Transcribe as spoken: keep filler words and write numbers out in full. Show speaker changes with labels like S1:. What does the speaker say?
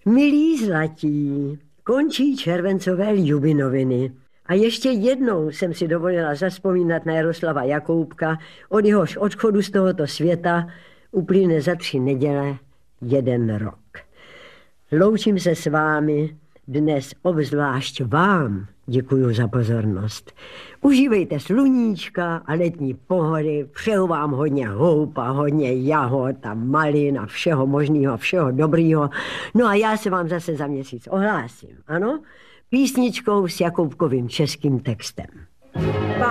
S1: Milí zlatí, končí červencové Ljubinoviny. A ještě jednou jsem si dovolila zavzpomínat na Jaroslava Jakoubka, od jehož odchodu z tohoto světa uplyne za tři neděle jeden rok. Loučím se s vámi, dnes obzvlášť vám děkuju za pozornost. Užívejte sluníčka a letní pohody, přeju vám hodně houpa, hodně jahod a malin a všeho možného, všeho dobrýho. No a já se vám zase za měsíc ohlásím, ano? Písničkou s Jakoubkovým českým textem.